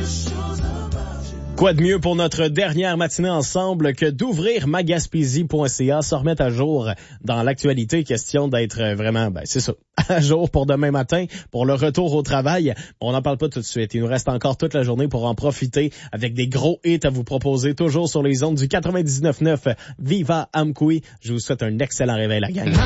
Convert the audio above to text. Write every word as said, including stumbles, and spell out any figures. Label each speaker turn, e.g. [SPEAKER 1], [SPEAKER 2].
[SPEAKER 1] Quoi de mieux pour notre dernière matinée ensemble que d'ouvrir ma gaspésie point c a, se remettre à jour dans l'actualité, question d'être vraiment, ben c'est ça, à jour pour demain matin, pour le retour au travail. On n'en parle pas tout de suite. Il nous reste encore toute la journée pour en profiter avec des gros hits à vous proposer, toujours sur les ondes du quatre-vingt-dix-neuf neuf Viva Amkoui. Je vous souhaite un excellent réveil, la gang.